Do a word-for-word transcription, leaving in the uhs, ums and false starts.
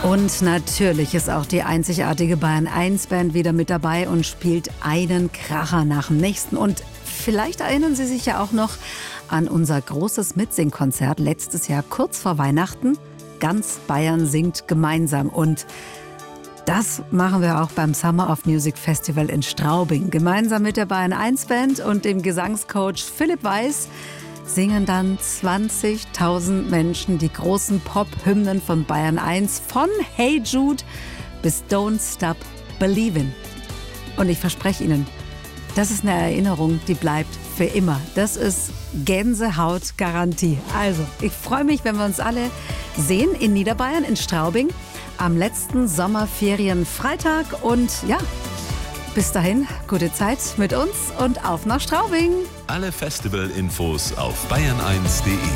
Und natürlich ist auch die einzigartige Bayern eins Band wieder mit dabei und spielt einen Kracher nach dem nächsten. Und vielleicht erinnern Sie sich ja auch noch an unser großes Mitsingkonzert letztes Jahr kurz vor Weihnachten. Ganz Bayern singt gemeinsam. Und das machen wir auch beim Summer of Music Festival in Straubing. Gemeinsam mit der Bayern eins Band und dem Gesangscoach Philipp Weiß singen dann zwanzigtausend Menschen die großen Pop-Hymnen von Bayern eins, von Hey Jude bis Don't Stop Believin'. Und ich verspreche Ihnen, das ist eine Erinnerung, die bleibt für immer. Das ist Gänsehaut-Garantie. Also, ich freue mich, wenn wir uns alle sehen in Niederbayern, in Straubing, am letzten Sommerferienfreitag. Und ja, bis dahin, gute Zeit mit uns und auf nach Straubing. Alle Festival-Infos auf bayern eins punkt de.